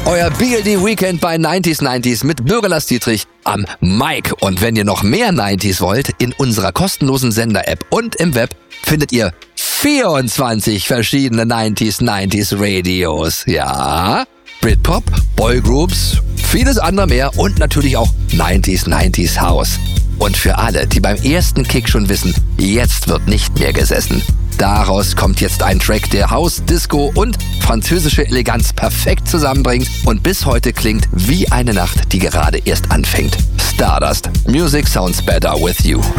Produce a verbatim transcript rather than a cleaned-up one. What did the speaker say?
Euer B L D Weekend bei neunzig neunzig mit Bürgerlass Dietrich am Mic. Und wenn ihr noch mehr neunziger wollt, in unserer kostenlosen Sender-App und im Web findet ihr vierundzwanzig verschiedene neunzig neunzig Radios. Ja, Britpop, Boygroups, vieles andere mehr und natürlich auch neunzig neunzig House. Und für alle, die beim ersten Kick schon wissen, jetzt wird nicht mehr gesessen. Daraus kommt jetzt ein Track, der House, Disco und französische Eleganz perfekt zusammenbringt und bis heute klingt wie eine Nacht, die gerade erst anfängt. Stardust. Music sounds better with you.